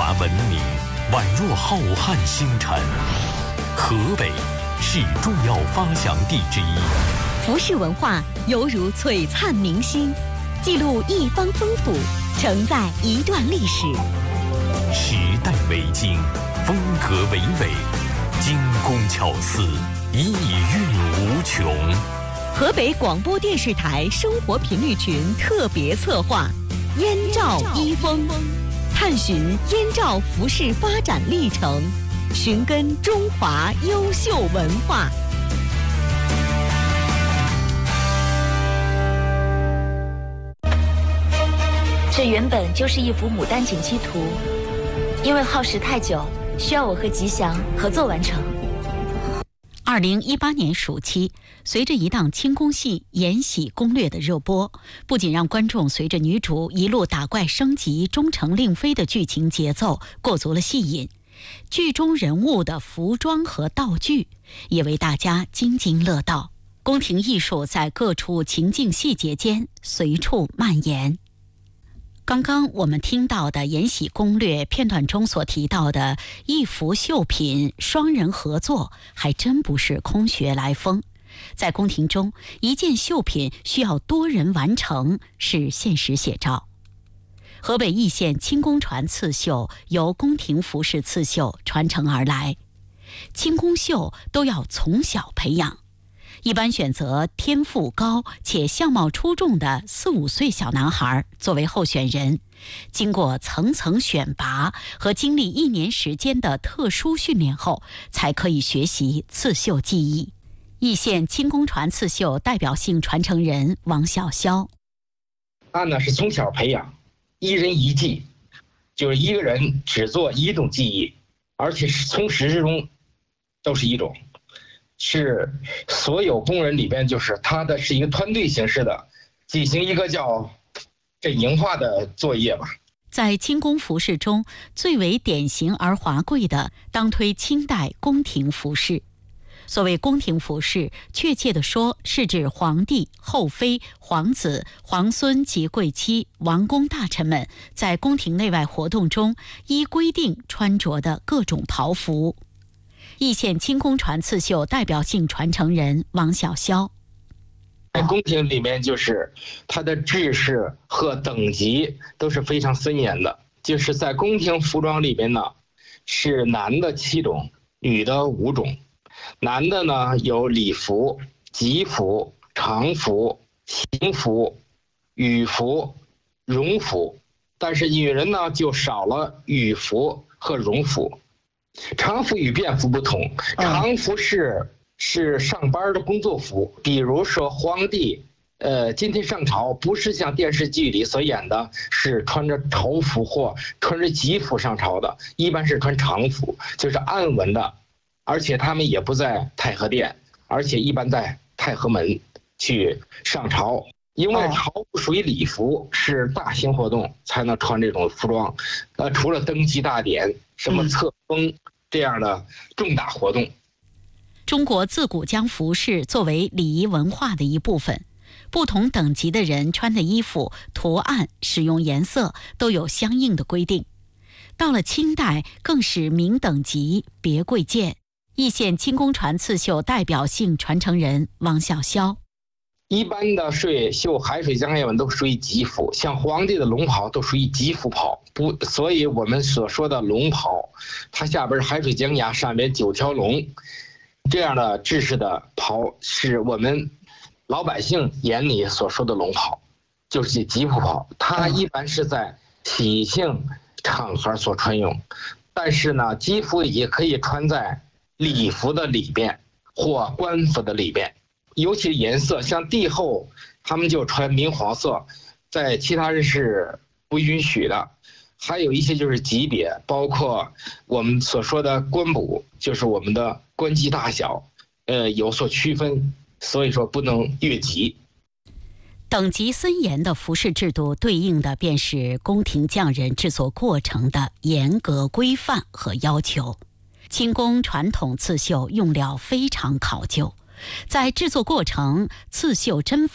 雅文明，宛若浩瀚星辰。河北是重要发祥地之一， 服饰文化犹如璀璨明星，记录一方风土，承载一段历史。 时代为经，风格娓娓，精工巧思，意蕴无穷。 河北广播电视台生活频率群特别策划《燕赵衣风》，探寻燕赵服饰发展历程，寻根中华优秀文化。 这原本就是一幅牡丹锦旗图，因为耗时太久，需要我和吉祥合作完成。 2018年暑期，随着一档清宫戏《延禧攻略》的热播，不仅让观众随着女主一路打怪升级、终成令妃的剧情节奏过足了戏瘾，剧中人物的服装和道具也为大家津津乐道。宫廷艺术在各处情境细节间随处蔓延。刚刚我们听到的《延禧攻略》片段中所提到的一幅绣品双人合作，还真不是空穴来风。在宫廷中，一件绣品需要多人完成，是现实写照。河北易县清宫传刺绣由宫廷服饰刺绣传承而来，清宫绣都要从小培养，一般选择天赋高且相貌出众的4、5岁小男孩作为候选人，经过层层选拔和经历1年时间的特殊训练后，才可以学习刺绣技艺。易县清宫传刺绣代表性传承人王小霄， 他呢是从小培养，一人一技，就是一个人只做一种技艺，而且是从始至终都是一种。是所有工人里边，就是他的是一个团队形式的进行一个叫阵营化的作业吧。 在清宫服饰中，最为典型而华贵的，当推清代宫廷服饰。所谓宫廷服饰，确切地说，是指皇帝、后妃、皇子、皇孙及贵戚、王公大臣们在宫廷内外活动中依规定穿着的各种袍服。易县清宫传刺绣代表性传承人王小霄， 在宫廷里面，就是它的制式和等级都是非常森严的。就是在宫廷服装里边呢，是男的7种，女的5种。男的呢有礼服、吉服、常服、行服、羽服、荣服，但是女人呢就少了羽服和荣服。常服与便服不同，常服是上班的工作服，比如说皇帝今天上朝，不是像电视剧里所演的是穿着朝服或穿着吉服上朝的，一般是穿常服，就是暗纹的，而且他们也不在太和殿，而且一般在太和门去上朝。因为朝服属于礼服，是大型活动才能穿这种服装，除了登基大典、什么册封这样的重大活动。 中国自古将服饰作为礼仪文化的一部分，不同等级的人穿的衣服、图案、使用颜色都有相应的规定。到了清代，更是明等级别贵贱。易县清宫传刺绣代表性传承人王小霄， 一般的绣海水江叶纹都属于吉服，像皇帝的龙袍都属于吉服袍，所以我们所说的龙袍，它下边是海水江崖，上面9条龙，这样的制式的袍是我们老百姓眼里所说的龙袍，就是吉服袍。它一般是在喜庆场合所穿用，但是呢，吉服也可以穿在礼服的里边或官服的里边。尤其颜色，像帝后他们就穿明黄色，在其他人是不允许的。还有一些就是级别，包括我们所说的官补，就是我们的官级大小有所区分，所以说不能越级。 等级森严的服饰制度对应的便是宫廷匠人制作过程的严格规范和要求。清宫传统刺绣用料非常考究，在制作过程、刺绣针法